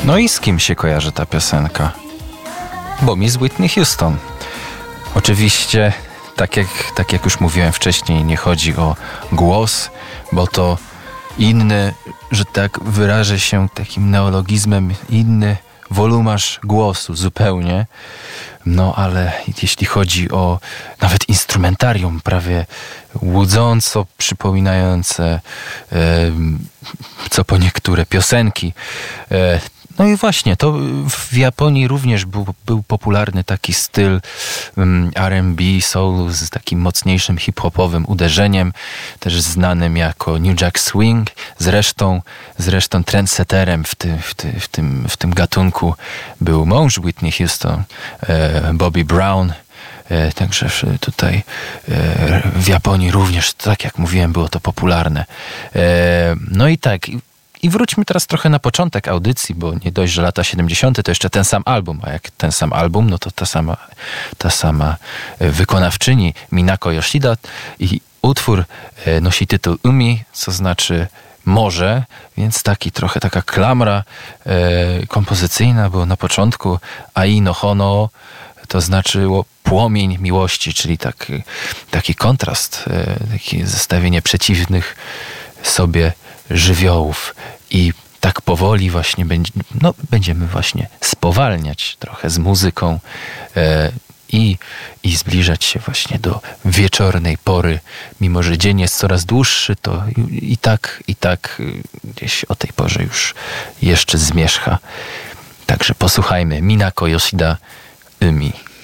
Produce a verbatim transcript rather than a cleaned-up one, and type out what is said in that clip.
No i z kim się kojarzy ta piosenka? Bo mi z Whitney Houston. Oczywiście, tak jak, tak jak już mówiłem wcześniej, nie chodzi o głos, bo to inny, że tak wyrażę się takim neologizmem, inny wolumarz głosu zupełnie. No ale jeśli chodzi o nawet instrumentarium prawie łudząco przypominające e, co po niektóre piosenki. E, no i właśnie, to w Japonii również był, był popularny taki styl um, R and B, soul z takim mocniejszym hip-hopowym uderzeniem, też znanym jako New Jack Swing. Zresztą, zresztą trendsetterem w, ty, w, ty, w, tym, w tym gatunku był mąż Whitney Houston, e, Bobby Brown. E, także tutaj e, w Japonii również, tak jak mówiłem, było to popularne. E, no i tak... I wróćmy teraz trochę na początek audycji, bo nie dość, że lata siedemdziesiąte to jeszcze ten sam album, a jak ten sam album, no to ta sama, ta sama wykonawczyni Minako Yoshida i utwór nosi tytuł Umi, co znaczy morze, więc taki trochę taka klamra e, kompozycyjna, bo na początku Ai no Hono to znaczyło płomień miłości, czyli tak, taki kontrast, e, takie zestawienie przeciwnych sobie żywiołów i tak powoli właśnie będzie, no, będziemy właśnie spowalniać trochę z muzyką e, i, i zbliżać się właśnie do wieczornej pory. Mimo że dzień jest coraz dłuższy, to i, i tak, i tak gdzieś o tej porze już jeszcze zmierzcha. Także posłuchajmy Minako Yoshida Umi.